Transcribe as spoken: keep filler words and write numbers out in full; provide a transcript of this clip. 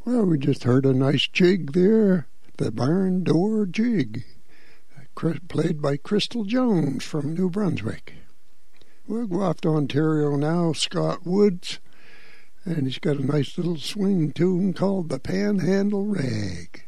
Well, we just heard a nice jig there, the Barn Door Jig, played by Crystal Jones from New Brunswick. We'll go off to Ontario now, Scott Woods, and he's got a nice little swing tune called The Panhandle Rag.